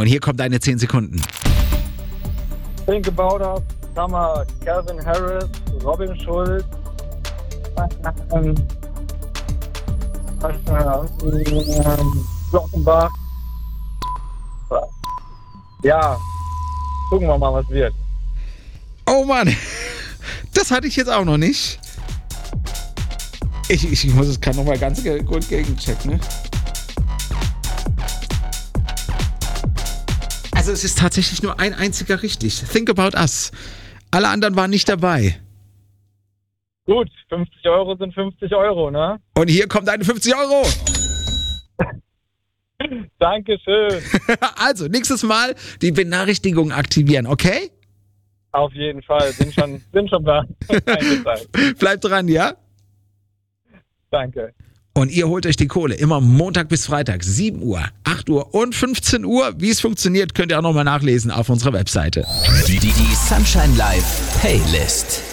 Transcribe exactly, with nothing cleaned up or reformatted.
Und hier kommt deine zehn Sekunden. Think About Us, Summer, Calvin Harris, Robin Schulz, ähm, ähm, Glockenbach. Ja, gucken wir mal, was wird. Oh Mann, das hatte ich jetzt auch noch nicht. Ich, ich muss es gerade nochmal ganz gut gegenchecken, ne? Also es ist tatsächlich nur ein einziger richtig. Think About Us. Alle anderen waren nicht dabei. Gut, fünfzig Euro sind fünfzig Euro, ne? Und hier kommt deine fünfzig Euro. Dankeschön. Also, nächstes Mal die Benachrichtigung aktivieren, okay? Auf jeden Fall, bin schon, bin schon da. Bleib dran, ja? Danke. Und ihr holt euch die Kohle immer Montag bis Freitag, sieben Uhr, acht Uhr und fünfzehn Uhr. Wie es funktioniert, könnt ihr auch nochmal nachlesen auf unserer Webseite. Die, die, die Sunshine Live Playlist.